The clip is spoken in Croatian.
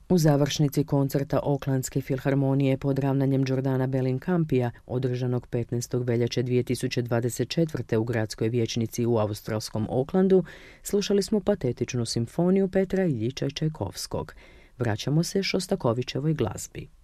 U završnici koncerta Oaklandske filharmonije pod ravnanjem Jordana Bellincampija, održanog 15. veljače 2024. u gradskoj vijećnici u australskom Aucklandu, slušali smo patetičnu simfoniju Petra Iljiča Čajkovskog. Vraćamo se Šostakovićevoj glazbi.